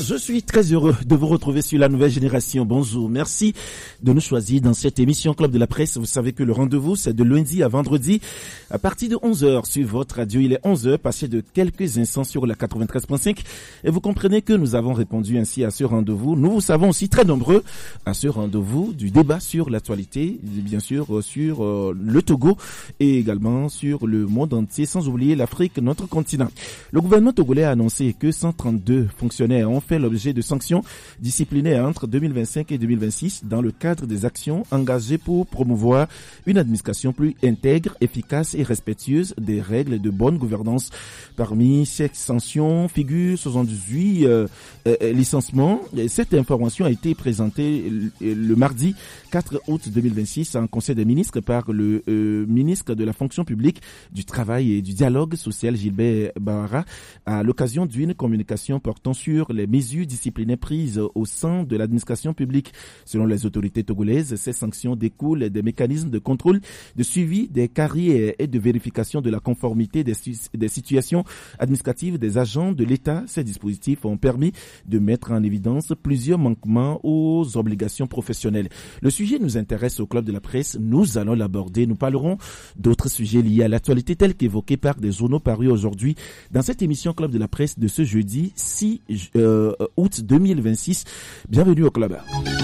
Je suis très heureux de vous retrouver sur la nouvelle génération. Bonjour, merci de nous choisir dans cette émission Club de la Presse. Vous savez que le rendez-vous, c'est de lundi à vendredi à partir de 11h sur votre radio. Il est 11h, passé de quelques instants sur la 93.5. Et vous comprenez que nous avons répondu ainsi à ce rendez-vous. Nous vous savons aussi très nombreux à ce rendez-vous du débat sur l'actualité, bien sûr sur le Togo et également sur le monde entier, sans oublier l'Afrique, notre continent. Le gouvernement togolais a annoncé que 132 fonctionnaires ont fait l'objet de sanctions disciplinaires entre 2025 et 2026 dans le cadre des actions engagées pour promouvoir une administration plus intègre, efficace et respectueuse des règles de bonne gouvernance. Parmi ces sanctions figurent 78 licenciements. Cette information a été présentée le mardi 4 août 2026 en Conseil des ministres par le ministre de la fonction publique, du travail et du dialogue social Gilbert Bahara à l'occasion d'une communication portant sur les mesures disciplinaires prises au sein de l'administration publique. Selon les autorités togolaises, ces sanctions découlent des mécanismes de contrôle, de suivi des carrières et de vérification de la conformité des situations administratives des agents de l'État. Ces dispositifs ont permis de mettre en évidence plusieurs manquements aux obligations professionnelles. Le sujet nous intéresse au Club de la Presse. Nous allons l'aborder. Nous parlerons d'autres sujets liés à l'actualité tels qu'évoqués par des journaux parus aujourd'hui dans cette émission Club de la Presse de ce jeudi 6 août 2026. Bienvenue au Club.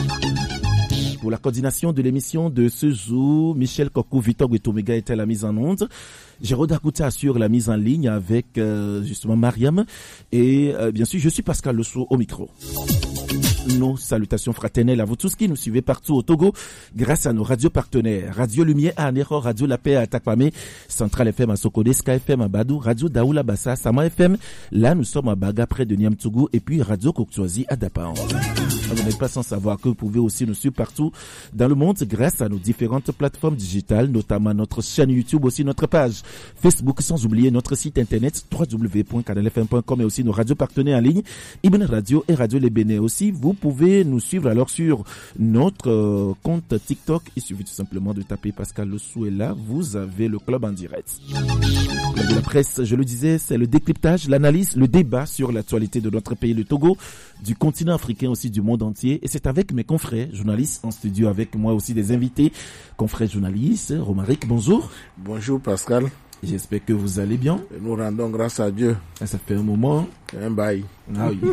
Pour la coordination de l'émission de ce jour, Michel Kokou, Victor Guetomega était à la mise en onde. Jérôme Dakouta assure la mise en ligne avec justement Mariam. Et bien sûr, je suis Pascal Lesso au micro. Nos salutations fraternelles à vous tous qui nous suivez partout au Togo grâce à nos radios partenaires. Radio Lumière à Anero, Radio La Paix à Takwame, Central FM à Sokode, Sky FM à Badou, Radio Daoula Bassa, Sama FM. Là, nous sommes à Baga près de Niamtougou et puis Radio Koktouazi à Dapaon. Vous n'êtes pas sans savoir que vous pouvez aussi nous suivre partout dans le monde grâce à nos différentes plateformes digitales, notamment notre chaîne YouTube, aussi notre page Facebook, sans oublier notre site internet www.canalfm.com et aussi nos radios partenaires en ligne, Ibn Radio et Radio Les Béné. Aussi, vous pouvez nous suivre alors sur notre compte TikTok. Il suffit tout simplement de taper Pascal Lesso et là, vous avez le club en direct. La presse, je le disais, c'est le décryptage, l'analyse, le débat sur l'actualité de notre pays, le Togo, du continent africain aussi, du monde entier. Et c'est avec mes confrères journalistes en studio, avec moi aussi des invités, confrères journalistes. Romaric, bonjour. Bonjour Pascal. J'espère que vous allez bien. Et nous rendons grâce à Dieu. Ça fait un moment. Un bail. Ah oui.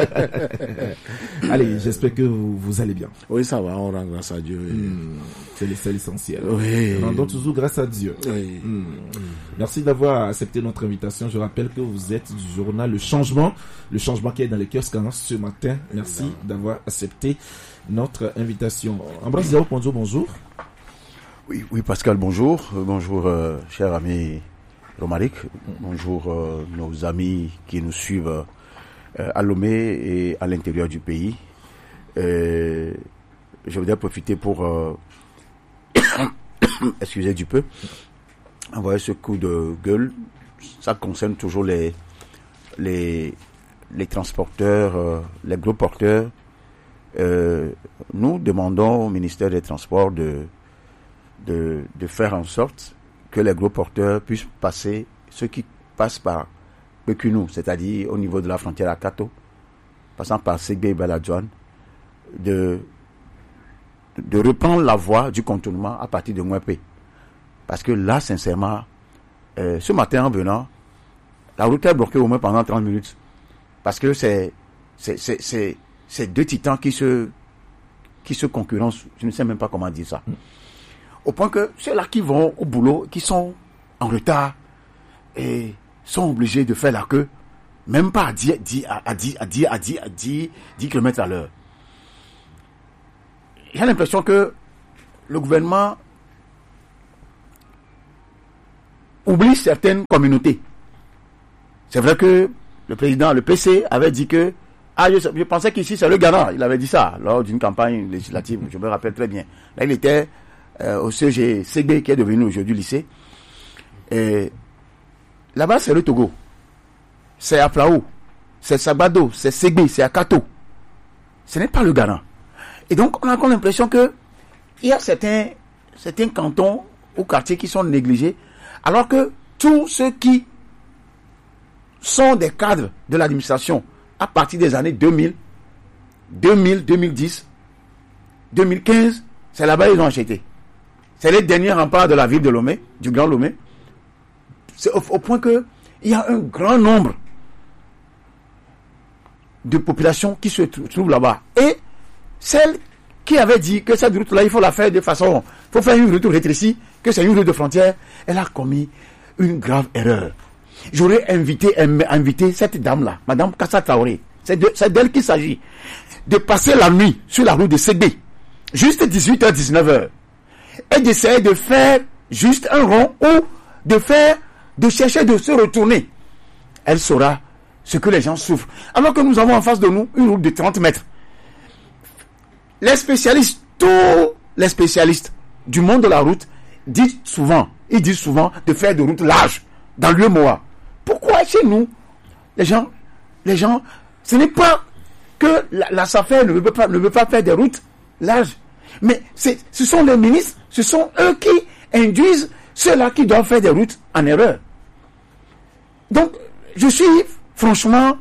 Allez, j'espère que vous allez bien. Oui, ça va, on rend grâce à Dieu. C'est l'essentiel. Oui. Rendons toujours grâce à Dieu. Oui. Merci d'avoir accepté notre invitation. Je rappelle que vous êtes du journal Le Changement qui est dans les kiosques ce matin. Merci d'avoir accepté notre invitation. Ambroise Zéro, bonjour. Oui, Pascal, bonjour. Bonjour, cher ami Romaric. Bonjour, nos amis qui nous suivent à Lomé et à l'intérieur du pays. Je voudrais profiter pour, excusez du peu, envoyer ce coup de gueule. Ça concerne toujours les transporteurs, les gros porteurs. Nous demandons au ministère des Transports de faire en sorte que les gros porteurs puissent passer, ceux qui passent par Pekunou, c'est-à-dire au niveau de la frontière à Kato, passant par Segbe et Baladjouane, de reprendre la voie du contournement à partir de Mouepé. Parce que là, sincèrement, ce matin en venant, la route est bloquée au moins pendant 30 minutes. Parce que c'est deux titans qui se concurrencent, je ne sais même pas comment dire ça. Au point que ceux-là qui vont au boulot, qui sont en retard et sont obligés de faire la queue, même pas à 10 km à l'heure. J'ai l'impression que le gouvernement oublie certaines communautés. C'est vrai que le président, le PC, avait dit que je pensais qu'ici c'est le Ghana. Il avait dit ça lors d'une campagne législative, je me rappelle très bien. Là, il était au CG Segbe qui est devenu aujourd'hui lycée. Et là-bas, c'est le Togo. C'est à Plao. C'est Sabado. C'est Segbe. C'est à Kato. Ce n'est pas le Ghana. Et donc, on a encore l'impression que il y a certains cantons ou quartiers qui sont négligés, alors que tous ceux qui sont des cadres de l'administration à partir des années 2000, 2010, 2015, c'est là-bas qu'ils ont acheté. C'est les derniers remparts de la ville de Lomé, du Grand Lomé. C'est au point que il y a un grand nombre de populations qui se trouvent là-bas. Et celle qui avait dit que cette route-là, il faut la faire de façon... Il faut faire une route rétrécie, que c'est une route de frontière. Elle a commis une grave erreur. J'aurais invité cette dame-là, Madame Kassa Traoré. C'est d'elle qu'il s'agit. De passer la nuit sur la route de Ségbé, juste 18h, 19h. Et d'essayer de faire juste un rond ou de chercher de se retourner. Elle saura ce que les gens souffrent. Alors que nous avons en face de nous une route de 30 mètres. Les spécialistes, tous les spécialistes du monde de la route, disent souvent de faire des routes larges dans l'UEMOA. Pourquoi chez nous, les gens, ce n'est pas que la SAFER ne veut pas faire des routes larges, mais ce sont les ministres, ce sont eux qui induisent ceux-là qui doivent faire des routes en erreur. Donc, je suis franchement,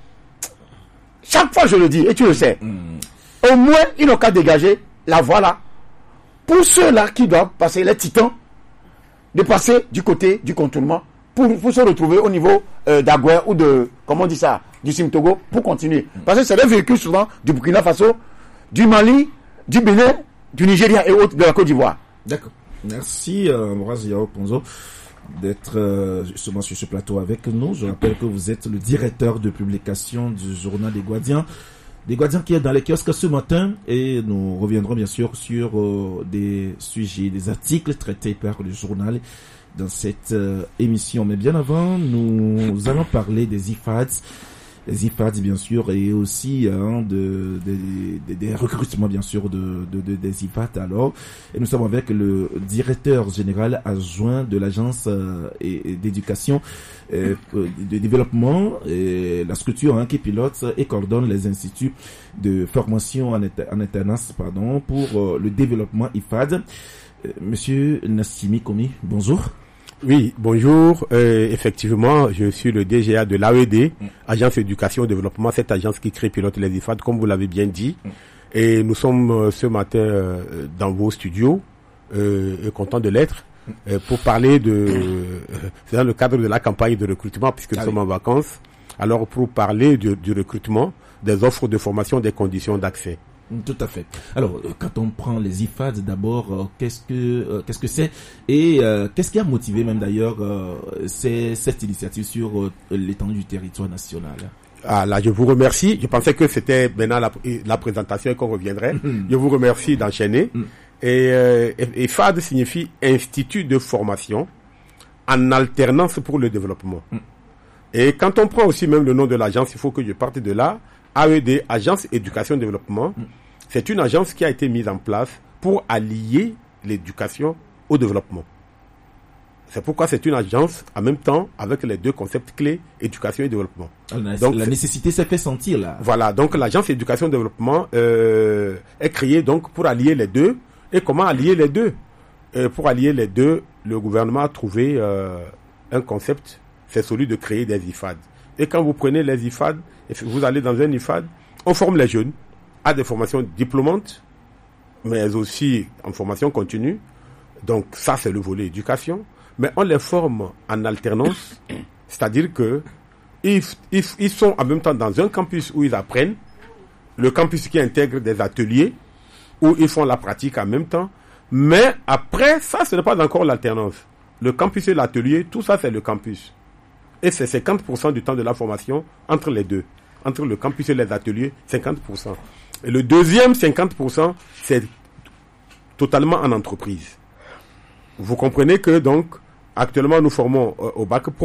chaque fois je le dis, et tu le sais, au moins ils n'ont qu'à dégager la voie là, pour ceux-là qui doivent passer les titans, de passer du côté du contournement, pour se retrouver au niveau d'Agoué ou de, comment on dit ça, du Simtogo, pour continuer. Parce que c'est des véhicules souvent du Burkina Faso, du Mali, du Bénin, du Nigeria et autres de la Côte d'Ivoire. D'accord. Merci, Ambroise Yao Ponzo, d'être justement sur ce plateau avec nous. Je rappelle que vous êtes le directeur de publication du journal des Guadians. Des Guadians qui est dans les kiosques ce matin, et nous reviendrons bien sûr sur des sujets, des articles traités par le journal dans cette émission. Mais bien avant, nous allons parler des IFADS. Les IFADS bien sûr, et aussi des recrutements bien sûr des IFADS alors. Et nous sommes avec le directeur général adjoint de l'agence d'éducation de développement, la structure qui pilote et coordonne les instituts de formation en alternance pour le développement IFAD. Monsieur Nassimi Komi, bonjour. Oui, bonjour. Effectivement, je suis le DGA de l'AED, Agence Éducation et Développement, cette agence qui crée pilote les IFAD, comme vous l'avez bien dit. Et nous sommes ce matin dans vos studios, et contents de l'être, pour parler c'est dans le cadre de la campagne de recrutement, puisque nous sommes en vacances. Alors, pour parler du recrutement, des offres de formation, des conditions d'accès. Tout à fait. Alors, quand on prend les IFAD, d'abord, qu'est-ce que c'est et qu'est-ce qui a motivé même d'ailleurs cette initiative sur l'étendue du territoire national? Ah là, je vous remercie. Je pensais que c'était maintenant la présentation et qu'on reviendrait. Je vous remercie d'enchaîner. Et IFAD signifie Institut de formation en alternance pour le développement. Et quand on prend aussi même le nom de l'agence, il faut que je parte de là. AED, Agence Éducation Développement, c'est une agence qui a été mise en place pour allier l'éducation au développement. C'est pourquoi c'est une agence en même temps avec les deux concepts clés, éducation et développement. Donc la nécessité s'est fait sentir là. Voilà, donc l'agence Éducation et Développement est créée donc pour allier les deux. Et comment allier les deux? Pour allier les deux, le gouvernement a trouvé un concept, c'est celui de créer des IFAD. Et quand vous prenez les IFAD, vous allez dans un IFAD, on forme les jeunes à des formations diplômantes, mais aussi en formation continue. Donc ça, c'est le volet éducation. Mais on les forme en alternance, c'est-à-dire que ils sont en même temps dans un campus où ils apprennent, le campus qui intègre des ateliers, où ils font la pratique en même temps. Mais après, ça, ce n'est pas encore l'alternance. Le campus et l'atelier, tout ça, c'est le campus. Et c'est 50% du temps de la formation entre les deux. Entre le campus et les ateliers, 50%. Et le deuxième 50%, c'est totalement en entreprise. Vous comprenez que donc, actuellement, nous formons au bac pro